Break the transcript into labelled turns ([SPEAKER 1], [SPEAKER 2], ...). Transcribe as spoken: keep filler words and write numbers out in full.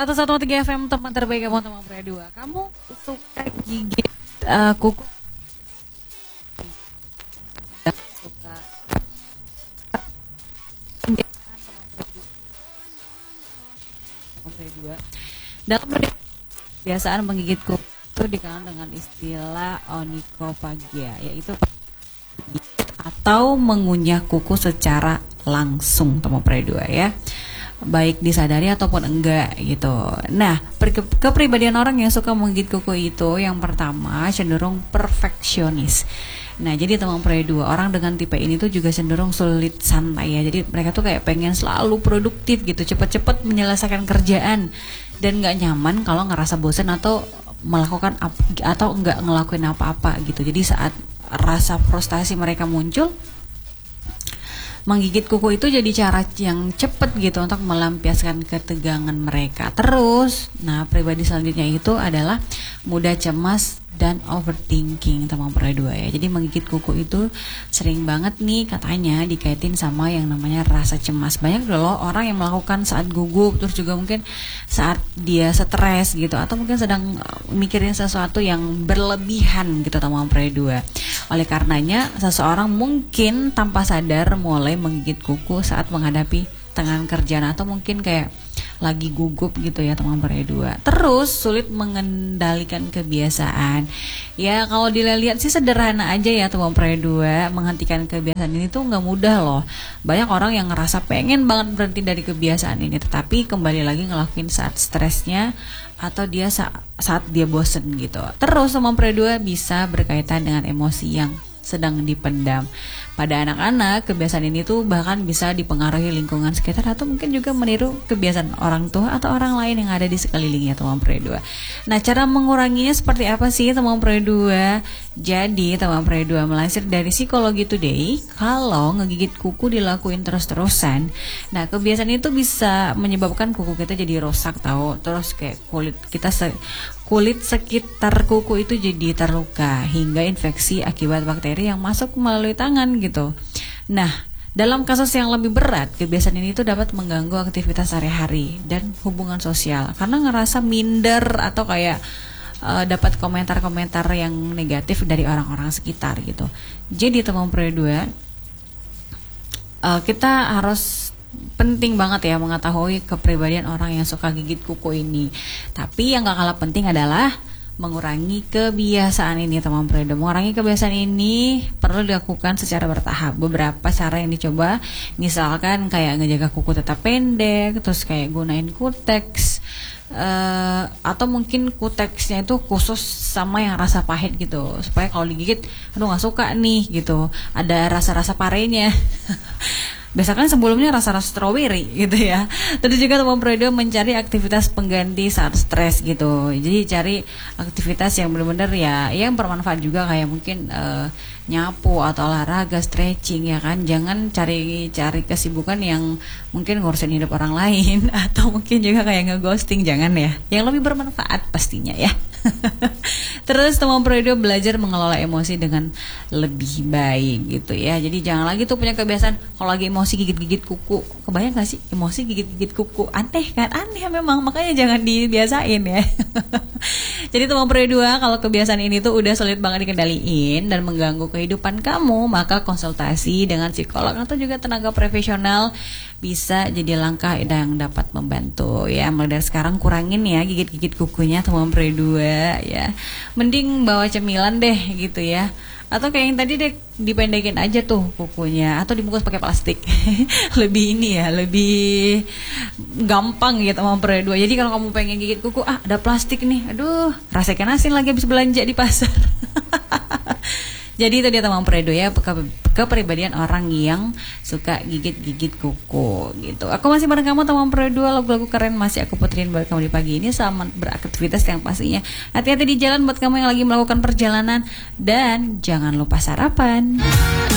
[SPEAKER 1] seratus satu koma tiga F M, teman terbaik kamu, teman pria dua. Kamu suka gigit uh, kuku? Suka teman pria dua. Dalam kebiasaan menggigit kuku itu dikenal dengan istilah onychophagia, yaitu atau mengunyah kuku secara langsung, teman pria dua ya, baik disadari ataupun enggak gitu. Nah, ke- kepribadian orang yang suka menggigit kuku itu yang pertama cenderung perfeksionis. Nah, jadi teman pria dua, orang dengan tipe ini tuh juga cenderung sulit santai ya. Jadi mereka tuh kayak pengen selalu produktif gitu, cepet-cepet menyelesaikan kerjaan dan nggak nyaman kalau ngerasa bosan atau melakukan ap- atau nggak ngelakuin apa-apa gitu. Jadi saat rasa frustasi mereka muncul, menggigit kuku itu jadi cara yang cepat gitu untuk melampiaskan ketegangan mereka. Terus, nah pribadi selanjutnya itu adalah mudah cemas dan overthinking, teman pria dua ya. Jadi menggigit kuku itu sering banget nih katanya dikaitin sama yang namanya rasa cemas. Banyak loh orang yang melakukan saat gugup, terus juga mungkin saat dia stres gitu, atau mungkin sedang mikirin sesuatu yang berlebihan gitu, teman pria dua. Oleh karenanya seseorang mungkin tanpa sadar mulai menggigit kuku saat menghadapi tekanan kerjaan atau mungkin kayak lagi gugup gitu ya, teman pria dua. Terus sulit mengendalikan kebiasaan. Ya kalau dilihat sih sederhana aja ya, teman pria dua. Menghentikan kebiasaan ini tuh nggak mudah loh. Banyak orang yang ngerasa pengen banget berhenti dari kebiasaan ini, tetapi kembali lagi ngelakuin saat stresnya atau dia sa- saat dia bosen gitu. Terus teman pria dua bisa berkaitan dengan emosi yang sedang dipendam. Pada anak-anak, kebiasaan ini tuh bahkan bisa dipengaruhi lingkungan sekitar atau mungkin juga meniru kebiasaan orang tua atau orang lain yang ada di sekelilingnya, teman pria dua. Nah, cara menguranginya seperti apa sih, teman pria dua? Jadi, teman pria dua, melansir dari Psikologi Today, kalau ngegigit kuku dilakuin terus-terusan, nah kebiasaan itu bisa menyebabkan kuku kita jadi rusak tahu. Terus kayak kulit kita se- kulit sekitar kuku itu jadi terluka hingga infeksi akibat bakteri yang masuk melalui tangan gitu. Nah, dalam kasus yang lebih berat, kebiasaan ini tuh dapat mengganggu aktivitas sehari-hari dan hubungan sosial karena ngerasa minder atau kayak uh, dapat komentar-komentar yang negatif dari orang-orang sekitar gitu. Jadi teman pria dua, uh, kita harus penting banget ya mengetahui kepribadian orang yang suka gigit kuku ini. Tapi yang gak kalah penting adalah mengurangi kebiasaan ini, teman pria dua. Mengurangi kebiasaan ini perlu dilakukan secara bertahap. Beberapa cara yang dicoba, misalkan kayak ngejaga kuku tetap pendek, terus kayak gunain kuteks, uh, atau mungkin kuteksnya itu khusus sama yang rasa pahit gitu, supaya kalau digigit, aduh nggak suka nih gitu, ada rasa-rasa parenya. Biasanya kan sebelumnya rasa-rasa strawberry gitu ya. Terus juga teman pria dua mencari aktivitas pengganti saat stres gitu. Jadi cari aktivitas yang benar-benar ya yang bermanfaat juga, kayak mungkin uh, nyapu atau olahraga, stretching ya kan. Jangan cari-cari kesibukan yang mungkin ngurusin hidup orang lain atau mungkin juga kayak ngeghosting, jangan ya. Yang lebih bermanfaat pastinya ya. Terus teman pria dua belajar mengelola emosi dengan lebih baik gitu ya. Jadi jangan lagi tuh punya kebiasaan kalau lagi emosi gigit-gigit kuku. Kebayang gak sih emosi gigit-gigit kuku? Aneh kan? Aneh memang, makanya jangan dibiasain ya. Jadi teman pria dua, kalau kebiasaan ini tuh udah sulit banget dikendaliin dan mengganggu kehidupan kamu, maka konsultasi dengan psikolog atau juga tenaga profesional bisa jadi langkah yang dapat membantu ya. Mulai dari sekarang kurangin ya gigit-gigit kukunya, teman pria dua ya. Mending bawa cemilan deh gitu ya. Atau kayak yang tadi deh, dipendekin aja tuh kukunya atau dibungkus pakai plastik. Lebih ini ya, lebih gampang gitu teman pria dua. Jadi kalau kamu pengen gigit kuku, ah ada plastik nih. Aduh, rasakan asin lagi habis belanja di pasar. Jadi itu dia teman pria dua ya, ke- kepribadian orang yang suka gigit-gigit kuku gitu. Aku masih bareng kamu teman pria dua, lagu-lagu keren masih aku puterin buat kamu di pagi ini. Selamat beraktivitas yang pastinya. Hati-hati di jalan buat kamu yang lagi melakukan perjalanan dan jangan lupa sarapan.